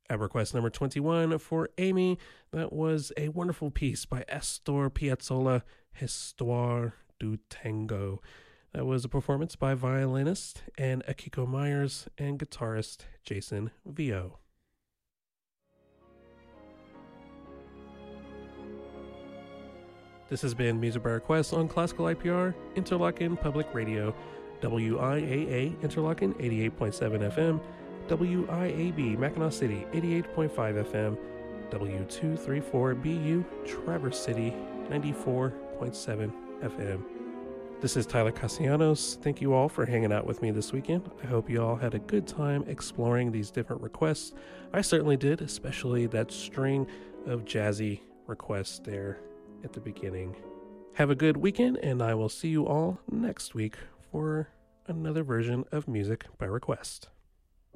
At request number 21 for Amy, that was a wonderful piece by Astor Piazzolla, Histoire du Tango. That was a performance by violinist and Akiko Myers and guitarist Jason Vio. This has been Music by Request on Classical IPR, Interlochen Public Radio, WIAA Interlochen 88.7 FM, WIAB Mackinac City 88.5 FM, W234BU Traverse City 94.7 FM. This is Tyler Castellanos. Thank you all for hanging out with me this weekend. I hope you all had a good time exploring these different requests. I certainly did, especially that string of jazzy requests there at the beginning. Have a good weekend, and I will see you all next week for another version of Music by Request.